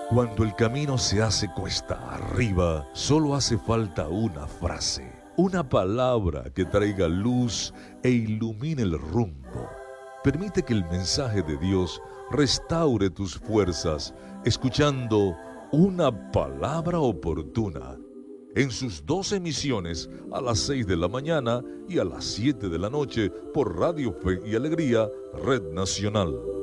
Cuando el camino se hace cuesta arriba, solo hace falta una frase, una palabra que traiga luz e ilumine el rumbo. Permite que el mensaje de Dios restaure tus fuerzas, escuchando una palabra oportuna en sus dos emisiones a las 6 de la mañana y a las 7 de la noche por Radio Fe y Alegría, Red Nacional.